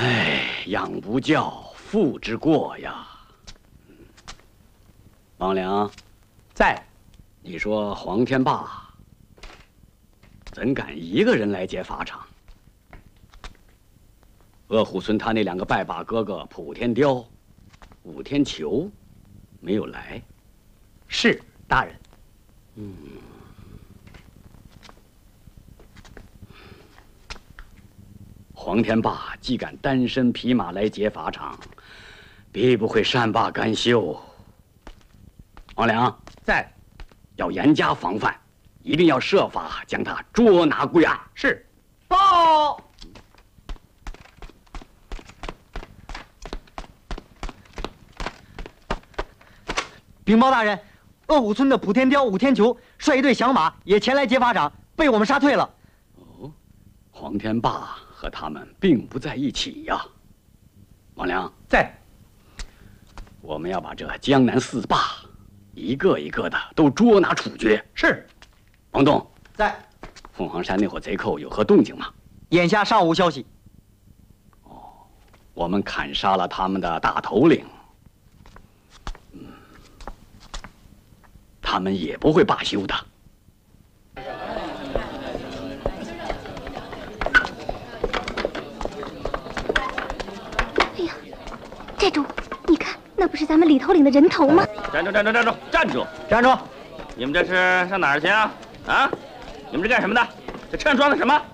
哎，养不教，父之过呀。王良， 在。 你说黄天霸怎敢一个人来劫法场？鄂虎村他那2个拜把哥哥普天雕、武天球没有来。 是大人。 黄天霸既敢单身匹马来劫法场，必不会善罢甘休。王良在。 要严加防范，一定要设法将他捉拿归案。 是。报。禀报大人，鄂虎村的普天雕、武天球率一队响马也前来劫法场，被我们杀退了。 哦，黄天霸和他们并不在一起呀。王良在。 我们要把这江南4霸一个一个的都捉拿处决。 是。 王栋在。 凤凰山那伙贼寇有何动静吗？ 眼下尚无消息。 哦，我们砍杀了他们的大头领，他们也不会罢休的。 哎呀，寨主，你看，那不是咱们李头领的人头吗？ 站住！站住！站住！站住！ 站住！ 你们这是上哪儿去啊？啊！你们是干什么的？这车上装的什么？